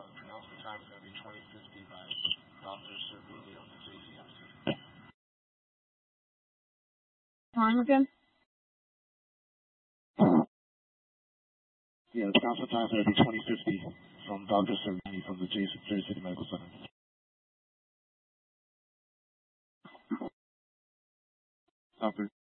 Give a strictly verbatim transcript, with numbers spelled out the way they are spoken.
announcement time is going to be twenty fifty by Doctor Cervini of the J C I C. Time again? Yeah, the announcement time is going to be twenty fifty from Doctor Cervini from the Jersey City Medical Center. Doctor